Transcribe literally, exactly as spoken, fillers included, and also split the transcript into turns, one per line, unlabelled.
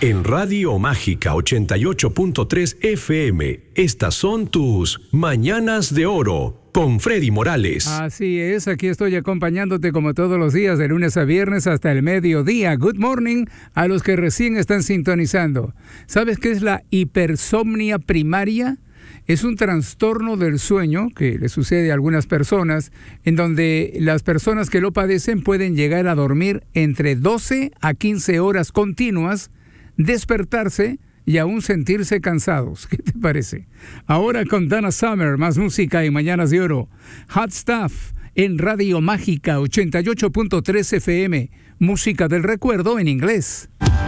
En Radio Mágica ochenta y ocho punto tres F M, estas son tus Mañanas de Oro con Freddy Morales.
Así es, aquí estoy acompañándote como todos los días, de lunes a viernes hasta el mediodía. Good morning a los que recién están sintonizando. ¿Sabes qué es la hipersomnia primaria? Es un trastorno del sueño que le sucede a algunas personas, en donde las personas que lo padecen pueden llegar a dormir entre doce a quince horas continuas, despertarse y aún sentirse cansados. ¿Qué te parece? Ahora con Donna Summer, más música y Mañanas de Oro. Hot Stuff en Radio Mágica ochenta y ocho punto tres F M. Música del recuerdo en inglés.